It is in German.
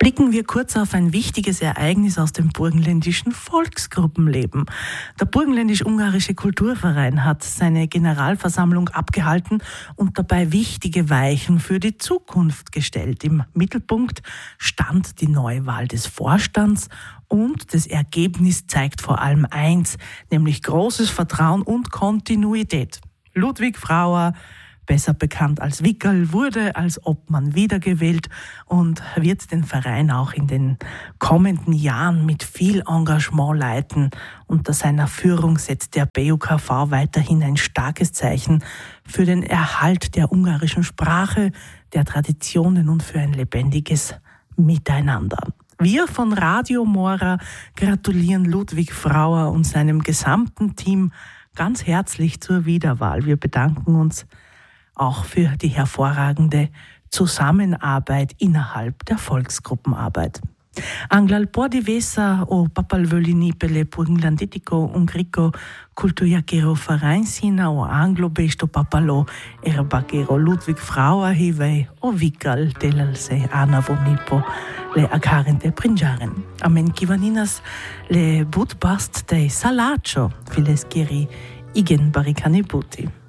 Blicken wir kurz auf ein wichtiges Ereignis aus dem burgenländischen Volksgruppenleben. Der burgenländisch-ungarische Kulturverein hat seine Generalversammlung abgehalten und dabei wichtige Weichen für die Zukunft gestellt. Im Mittelpunkt stand die Neuwahl des Vorstands und das Ergebnis zeigt vor allem eins, nämlich großes Vertrauen und Kontinuität. Ludwig Frauer, besser bekannt als Wickerl, wurde als Obmann wiedergewählt und wird den Verein auch in den kommenden Jahren mit viel Engagement leiten. Unter seiner Führung setzt der BUKV weiterhin ein starkes Zeichen für den Erhalt der ungarischen Sprache, der Traditionen und für ein lebendiges Miteinander. Wir von Radio Mora gratulieren Ludwig Frauer und seinem gesamten Team ganz herzlich zur Wiederwahl. Wir bedanken uns auch für die hervorragende Zusammenarbeit innerhalb der Volksgruppenarbeit. Anglal Pordivesa o papalvöli nipele Burgenlandetico Ungrico Kulturjakero Vereinsina o Anglo-Besto papalo erbakero Ludwig Frauer hivei o Wickerl delalse Ana Vonipo le akarente prinjaren. Amen kivaninas le budbast de salacho fileskiri igen barikani buti.